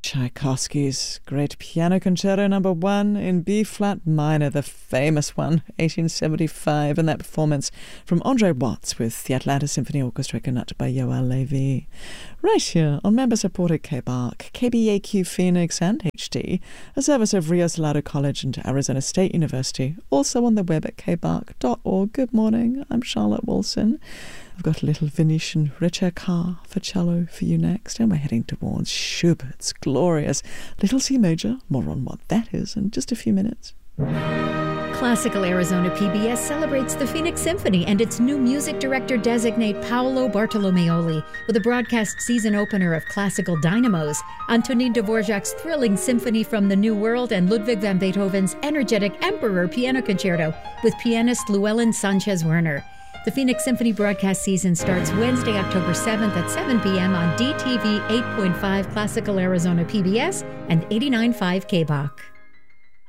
Tchaikovsky's Great Piano Concerto No. 1 in B-flat minor, the famous one, 1875, and that performance from Andre Watts with the Atlanta Symphony Orchestra conducted by Yoel Levi. Right here on member-supported KBARC, KBAQ Phoenix and HD, a service of Rio Salado College and Arizona State University, also on the web at kbark.org. Good morning, I'm Charlotte Wilson. I've got a little Venetian Ricercar for cello for you next, and we're heading towards Schubert's glorious Little C Major. More on what that is in just a few minutes. Classical Arizona PBS celebrates the Phoenix Symphony and its new music director-designate Paolo Bartolomeoli with a broadcast season opener of classical dynamos, Antonin Dvorak's thrilling Symphony from the New World, and Ludwig van Beethoven's energetic Emperor Piano Concerto with pianist Llewellyn Sanchez-Werner. The Phoenix Symphony broadcast season starts Wednesday, October 7th at 7 p.m. on DTV 8.5 Classical Arizona PBS and 89.5 KBARC.